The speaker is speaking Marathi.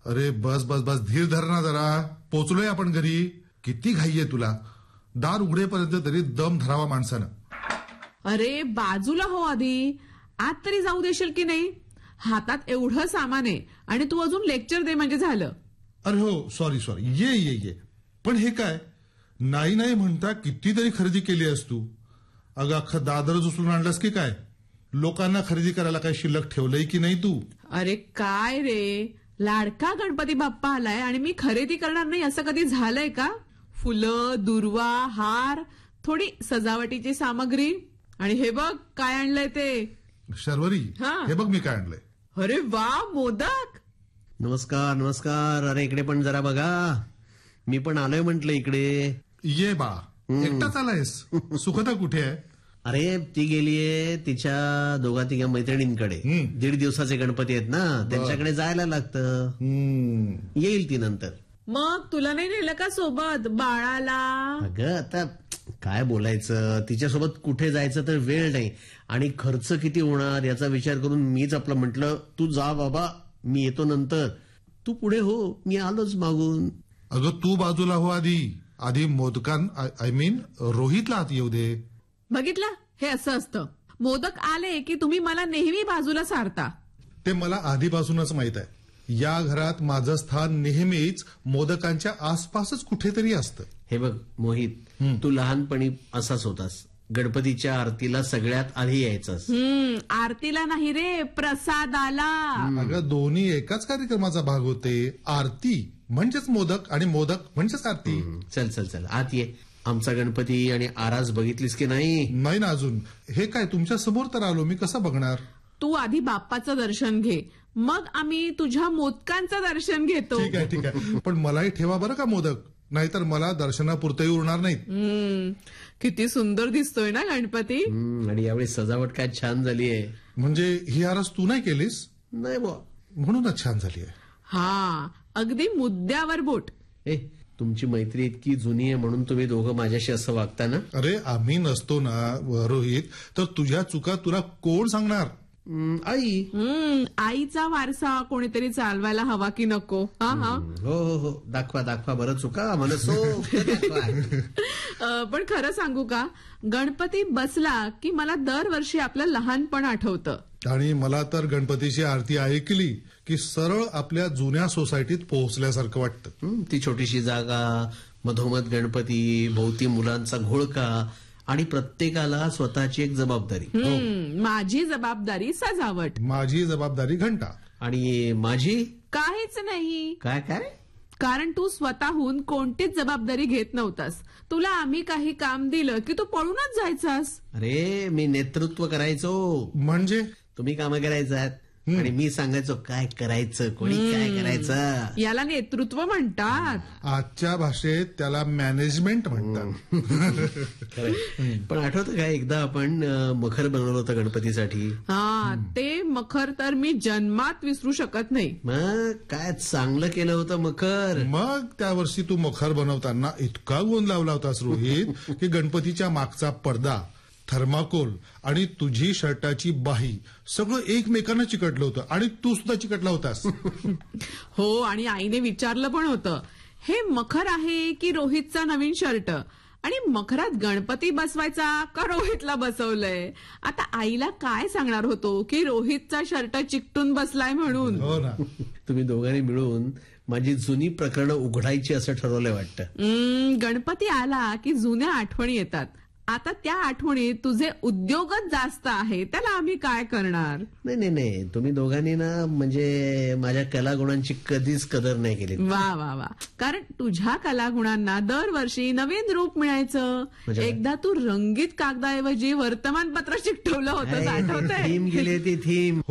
अरे बस बस बस, धीर धर ना जरा. पोचलोय आपण घरी. किती घाई आहे तुला. दार उघडेपर्यंत तरी दम धरावा माणसानं. अरे बाजूला हो आधी. आत तरी जाऊ देशील की नाही. हातात एवढं सामान आहे आणि तू अजून लेक्चर दे म्हणजे झालं. अरे हो, सॉरी सॉरी. ये ये ये. पण हे काय, नाही नाही म्हणता कितीतरी खरेदी केली आहेस तू. अगं अख्खा दादरच उचलून आणलास की काय. लोकांना खरेदी करायला काय शिल्लक ठेवलंय की नाही तू. अरे काय रे, लाडका गणपती बाप्पा आलाय आणि मी खरेदी करणार नाही असं कधी झालंय का. फुलं, दुर्वा, हार, थोडी सजावटीची सामग्री. आणि हे बघ काय आणलंय ते. शर्वरी, हा. हे बघ मी काय आणलंय. अरे वा, मोदक. नमस्कार नमस्कार. अरे इकडे पण जरा बघा. मी पण आलोय म्हंटल इकडे. ये बा, एकटाच आलायस. सुखदा कुठे आहे. अरे ती गेलीये तिच्या दोघा तिघा मैत्रिणींकडे. 1.5 दिवसाचे गणपती आहेत ना, त्यांच्याकडे जायला लागतं. येईल ती नंतर. मग तुला नाही नेलं का सोबत बाळाला. अगं आता काय बोलायचं, तिच्यासोबत कुठे जायचं तर वेळ नाही आणि खर्च किती होणार याचा विचार करून मीच आपलं म्हटलं तू जा बाबा, मी येतो नंतर. तू पुढे हो, मी आलोच मागून. अगं तू बाजूला हो आधी मोदकां आय मीन रोहितला आत येऊ दे. बघितलं, हे असं असतं. मोदक आले की तुम्ही मला नेहमी बाजूला सारता. ते मला आधीपासूनच माहित आहे. या घरात माझं स्थान नेहमीच मोदकांच्या आसपासच कुठेतरी असतं. हे बघ मोहित, तू लहानपणी असाच होतास. गणपतीच्या आरतीला सगळ्यात आधी यायचास. आरतीला नाही रे, प्रसादाला. अगं दोन्ही एकाच कार्यक्रमाचा भाग होते. आरती म्हणजेच मोदक आणि मोदक म्हणजेच आरती. चल चल चल आत ये. आमचा गणपती आणि आरास बघितलीस की नाही. नाही ना अजून. हे काय तुमच्या समोर तर आलो, मी कसं बघणार. तू आधी बाप्पाचं दर्शन घे, मग आम्ही तुझ्या मोदकांचं दर्शन घेतो. ठीक आहे ठीक आहे. पण मलाही ठेवा बरं का मोदक, नाहीतर मला दर्शनापुरतही उरणार नाहीत. किती सुंदर दिसतोय ना गणपती. आणि यावेळी सजावट काय छान झाली आहे. म्हणजे ही आरस तू नाही केलीस. नाही बुवा, म्हणूनच छान झाली आहे. हा, अगदी मुद्द्यावर बोट. तुमची मैत्री इतकी जुनी आहे म्हणून तुम्ही दोघं माझ्याशी असं वागता ना. अरे आम्ही नसतो ना रोहित, तर तुझ्या चुका तुला कोण सांगणार. आई. आईचा वारसा कोणीतरी चालवायला हवा की नको. हा हा. हो हो हो, दाखवा दाखवा बरं चुका मनसो. पण खरं सांगू का, गणपती बसला की मला दरवर्षी आपलं लहानपण आठवतं. आणि मला तर गणपतीची आरती ऐकली की सरळ आपल्या जुन्या सोसायटीत पोहोचल्यासारखं वाटतं. ती छोटीशी जागा, मधोमध गणपती, भोवती मुलांचा घोळका आणि प्रत्येकाला स्वतःची एक जबाबदारी. माझी जबाबदारी सजावट, माझी जबाबदारी घंटा, आणि माझी काहीच नाही. काय काय. कारण तू स्वतःहून कोणतीच जबाबदारी घेत नव्हतास. तुला आम्ही काही काम दिलं की तू पळूनच जायचास. अरे मी नेतृत्व करायचो. म्हणजे तुम्ही कामं करायचात आणि मी सांगायचो काय करायचं, कोणी काय करायचं. याला नेतृत्व म्हणतात. आजच्या भाषेत त्याला मॅनेजमेंट म्हणतात. पण आठवतं काय, एकदा आपण मखर बनवलं होतं गणपतीसाठी. हा, ते मखर तर मी जन्मात विसरू शकत नाही. मग काय चांगलं केलं होतं मखर. मग त्या वर्षी तू मखर बनवताना इतका गोंध लावला होतास रोहित की गणपतीच्या मागचा पडदा, थर्माकोल आणि तुझी शर्टाची बाही सगळं एकमेकांना चिकटलं होतं. आणि तू सुद्धा चिकटला होतास. हो, आणि आईने विचारलं पण होतं, हे मखर आहे की रोहितचा नवीन शर्ट. आणि मखरात गणपती बसवायचा का रोहितला बसवलंय. आता आईला काय सांगणार होतो की रोहितचा शर्ट चिकटून बसलाय म्हणून. हो ना. तुम्ही दोघांनी मिळून माझी जुनी प्रकरणं उघडायची असं ठरवलंय वाटतं. गणपती आला की जुन्या आठवणी येतात. आता त्या आठवणीत तुझे उद्योगच जास्त आहे, त्याला आम्ही काय करणार. नाही नाही नाही, तुम्ही दोघांनी ना म्हणजे माझ्या कलागुणांची कधीच कदर नाही केली. वा वा वा. कारण तुझ्या कलागुणांना दरवर्षी नवीन रूप मिळायचं. एकदा तू रंगीत कागदाऐवजी वर्तमानपत्र चिकटवलं होतं, आठवतंय. थीम गेली ती थीम.